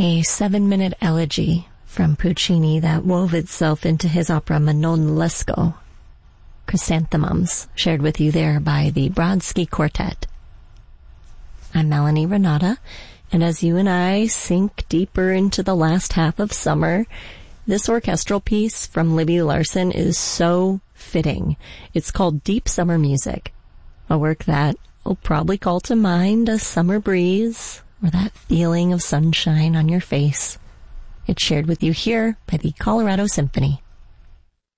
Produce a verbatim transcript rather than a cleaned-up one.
a seven-minute elegy from Puccini that wove itself into his opera Manon Lescaut. Chrysanthemums, shared with you there by the Brodsky Quartet. I'm Melanie Renata, and as you and I sink deeper into the last half of summer, this orchestral piece from Libby Larsen is so fitting. It's called Deep Summer Music, a work that will probably call to mind a summer breeze or that feeling of sunshine on your face. It's shared with you here by the Colorado Symphony.